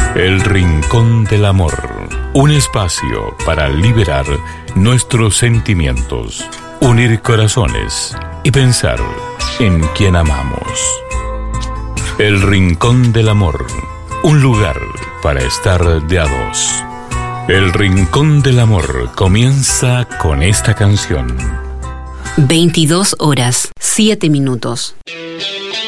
El Rincón del Amor. Un espacio para liberar nuestros sentimientos, unir corazones y pensar en quien amamos. El Rincón del Amor. Un lugar para estar de a dos. El Rincón del Amor comienza con esta canción. 22 horas, 7 minutos.